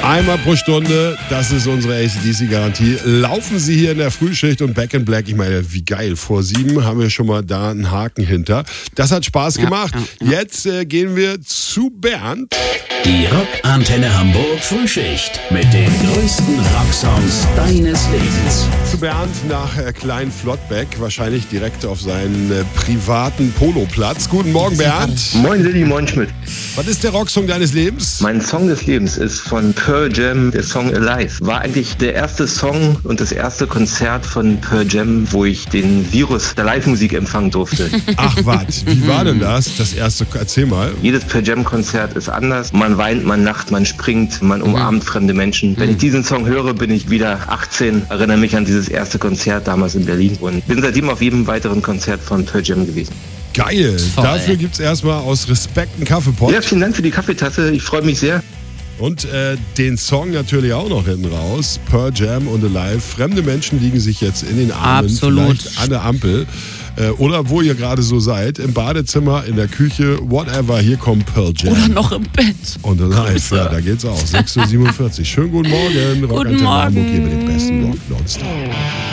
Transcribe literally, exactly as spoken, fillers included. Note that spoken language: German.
Einmal pro Stunde, das ist unsere A C D C-Garantie. Laufen Sie hier in der Frühschicht und Back in Black. Ich meine, wie geil. Vor sieben haben wir schon mal da einen Haken hinter. Das hat Spaß gemacht. Ja, ja, ja. Jetzt äh, gehen wir zu Bernd. Die Rockantenne Hamburg Frühschicht mit den größten Rocksongs deines Lebens. Zu Bernd nach äh, Klein Flottbeck, wahrscheinlich direkt auf seinen äh, privaten Poloplatz. Guten Morgen, Bernd. Moin Lilly, moin Schmidt. Was ist der Rocksong deines Lebens? Mein Song des Lebens ist von Pearl Jam, der Song Alive. War eigentlich der erste Song und das erste Konzert von Pearl Jam, wo ich den Virus der Live-Musik empfangen durfte. Ach was, wie war denn das? Das erste, erzähl mal. Jedes Pearl Jam-Konzert ist anders. Man weint, man lacht, man springt, man umarmt mhm. fremde Menschen. Wenn ich diesen Song höre, bin ich wieder achtzehn, erinnere mich an dieses erste Konzert damals in Berlin und bin seitdem auf jedem weiteren Konzert von Pearl Jam gewesen. Geil. Voll. Dafür gibt es erstmal aus Respekt einen Kaffeepot. Ja, vielen Dank für die Kaffeetasse. Ich freue mich sehr. Und äh, den Song natürlich auch noch hinten raus. Pearl Jam und Alive. Fremde Menschen liegen sich jetzt in den Armen. Absolut. Vielleicht an der Ampel. Äh, oder wo ihr gerade so seid. Im Badezimmer, in der Küche, whatever. Hier kommt Pearl Jam. Oder noch im Bett. Und Alive, ja, da geht's auch. sechs Uhr siebenundvierzig. Schönen guten Morgen. Guten Morgen. Hamburg hier mit dem besten Rock nonstop.